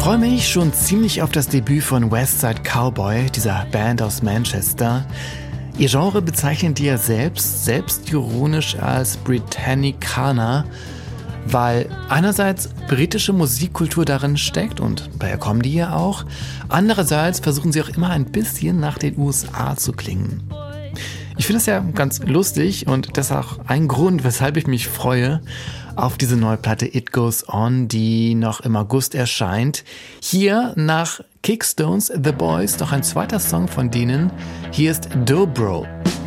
freue mich schon ziemlich auf das Debüt von Westside Cowboy, dieser Band aus Manchester. Ihr Genre bezeichnen die ja selbstironisch als Britannicana, weil einerseits britische Musikkultur darin steckt und daher kommen die ja auch. Andererseits versuchen sie auch immer ein bisschen nach den USA zu klingen. Ich finde es ja ganz lustig und das ist auch ein Grund, weshalb ich mich freue auf diese neue Platte It Goes On, die noch im August erscheint. Hier nach Kickstones The Boys noch ein zweiter Song von denen. Hier ist Dobro.